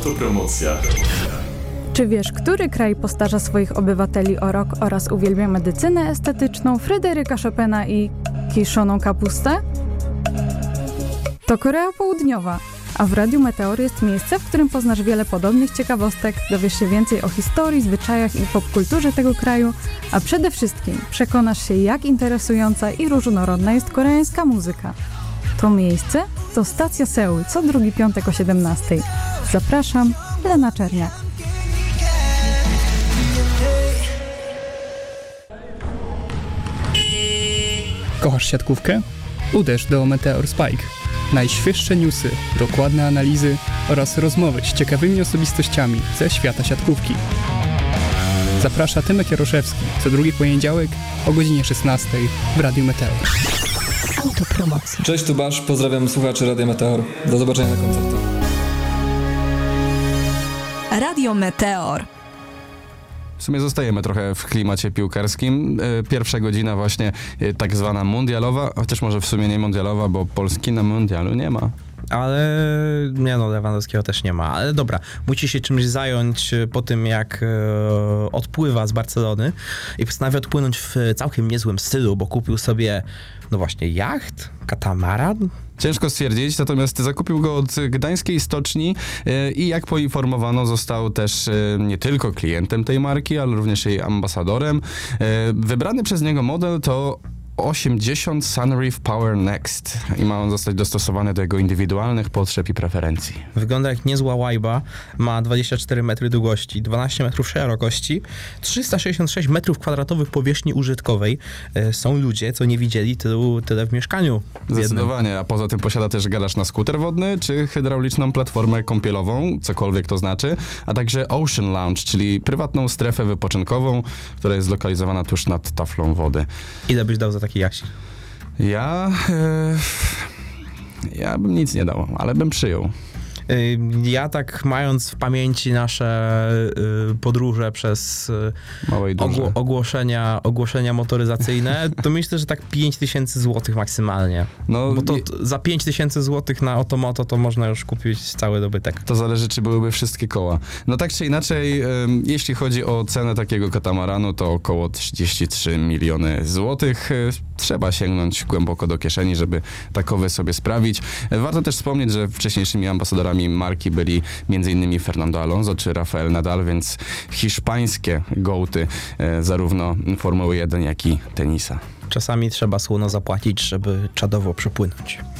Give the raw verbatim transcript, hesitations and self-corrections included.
Autopromocja. Czy wiesz, który kraj postarza swoich obywateli o rok oraz uwielbia medycynę estetyczną, Fryderyka Chopina i kiszoną kapustę? To Korea Południowa, a w Radiu Meteor jest miejsce, w którym poznasz wiele podobnych ciekawostek, dowiesz się więcej o historii, zwyczajach i popkulturze tego kraju, a przede wszystkim przekonasz się, jak interesująca i różnorodna jest koreańska muzyka. To miejsce to stacja Seul, co drugi piątek o siedemnastej. Zapraszam, Lena Czerniak. Kochasz siatkówkę? Uderz do Meteor Spike. Najświeższe newsy, dokładne analizy oraz rozmowy z ciekawymi osobistościami ze świata siatkówki. Zaprasza Tymek Jaroszewski co drugi poniedziałek o godzinie szesnastej w Radiu Meteor. Autopromocja. Cześć, tu Basz, pozdrawiam słuchaczy Radia Meteor. Do zobaczenia na koncertach. Radio Meteor. W sumie zostajemy trochę w klimacie piłkarskim. Pierwsza godzina właśnie tak zwana mundialowa, chociaż może w sumie nie mundialowa, bo Polski na mundialu nie ma. Ale nie no, Lewandowskiego też nie ma. Ale dobra, musi się czymś zająć po tym, jak e, odpływa z Barcelony i postanawia odpłynąć w całkiem niezłym stylu, bo kupił sobie, no właśnie, jacht, katamaran. Ciężko stwierdzić, natomiast zakupił go od gdańskiej stoczni yy, i jak poinformowano, został też yy, nie tylko klientem tej marki, ale również jej ambasadorem. Yy, wybrany przez niego model to osiemdziesiąt Sunreef Power Next i ma on zostać dostosowany do jego indywidualnych potrzeb i preferencji. Wygląda jak niezła łajba, ma dwadzieścia cztery metry długości, dwanaście metrów szerokości, trzysta sześćdziesiąt sześć metrów kwadratowych powierzchni użytkowej. E, są ludzie, co nie widzieli tylu, tyle w mieszkaniu. W Zdecydowanie, jednym. A poza tym posiada też garaż na skuter wodny, czy hydrauliczną platformę kąpielową, cokolwiek to znaczy, a także Ocean Lounge, czyli prywatną strefę wypoczynkową, która jest zlokalizowana tuż nad taflą wody. Ile byś dał za taki jacht? Ja... Yy, ja bym nic nie dał, ale bym przyjął. Ja tak mając w pamięci nasze y, podróże przez y, ogło- ogłoszenia, ogłoszenia motoryzacyjne, to myślę, że tak pięć tysięcy złotych maksymalnie. No, bo to, to za pięć tysięcy złotych na Otomoto to można już kupić cały dobytek. To zależy, czy byłyby wszystkie koła. No tak czy inaczej, y, jeśli chodzi o cenę takiego katamaranu, to około trzydzieści trzy miliony złotych. Y, trzeba sięgnąć głęboko do kieszeni, żeby takowy sobie sprawić. Y, warto też wspomnieć, że wcześniejszymi ambasadorami marki byli m.in. Fernando Alonso czy Rafael Nadal, więc hiszpańskie gołty e, zarówno Formuły jeden, jak i tenisa. Czasami trzeba słono zapłacić, żeby czadowo przepłynąć.